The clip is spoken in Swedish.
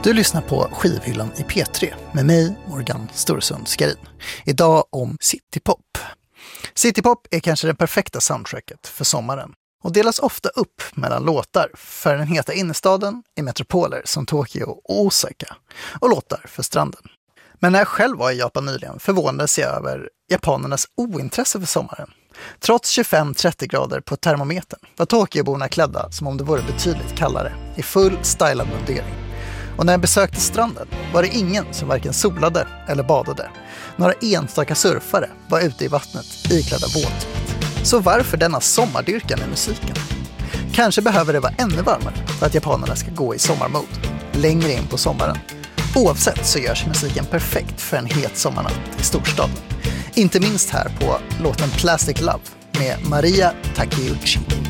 Du lyssnar på Skivhyllan i P3 med mig, Morgan Storsund Skarin. Idag om citypop. Citypop är kanske det perfekta soundtracket för sommaren och delas ofta upp mellan låtar för den heta innerstaden i metropoler som Tokyo och Osaka och låtar för stranden. Men när jag själv var i Japan nyligen förvånades jag över japanernas ointresse för sommaren. Trots 25-30 grader på termometern var Tokyoborna klädda som om det vore betydligt kallare, i full stylad mundering. Och när jag besökte stranden var det ingen som varken solade eller badade. Några enstaka surfare var ute i vattnet iklädda våtdräkt. Så varför denna sommardyrkan i musiken? Kanske behöver det vara ännu varmare för att japanerna ska gå i sommarmode, längre in på sommaren. Oavsett så görs musiken perfekt för en het sommarnatt i storstaden. Inte minst här på låten Plastic Love med Maria Takeuchi.